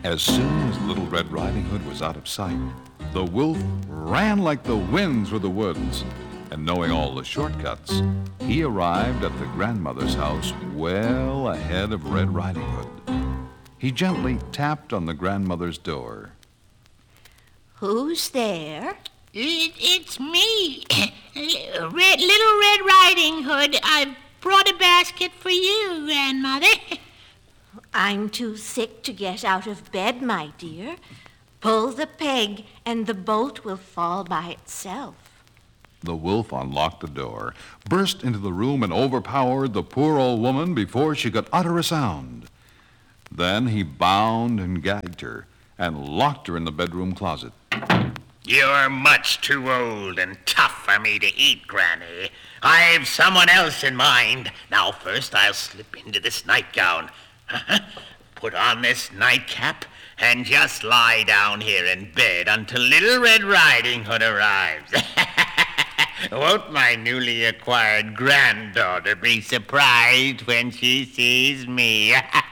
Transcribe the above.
As soon as Little Red Riding Hood was out of sight, the wolf ran like the wind through the woods, and knowing all the shortcuts, he arrived at the grandmother's house well ahead of Red Riding Hood. He gently tapped on the grandmother's door. Who's there? It's me, Little Red Riding Hood. I've brought a basket for you, Grandmother. I'm too sick to get out of bed, my dear. Pull the peg and the bolt will fall by itself. The wolf unlocked the door, burst into the room, and overpowered the poor old woman before she could utter a sound. Then he bound and gagged her and locked her in the bedroom closet. You're much too old and tough for me to eat, Granny. I've someone else in mind. Now, first I'll slip into this nightgown. Put on this nightcap and just lie down here in bed until Little Red Riding Hood arrives. Won't my newly acquired granddaughter be surprised when she sees me?